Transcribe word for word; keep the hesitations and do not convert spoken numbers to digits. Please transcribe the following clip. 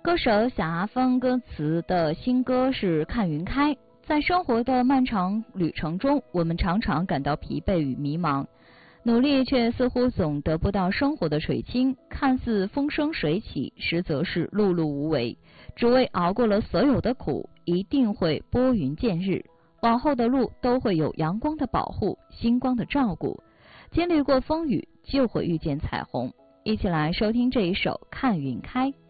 歌手小阿峰歌词的新歌是《看云开》。在生活的漫长旅程中，我们常常感到疲惫与迷茫，努力却似乎总得不到生活的垂青，看似风生水起，实则是碌碌无为。只为熬过了所有的苦，一定会拨云见日。往后的路都会有阳光的保护，星光的照顾。经历过风雨，就会遇见彩虹。一起来收听这一首《看云开》。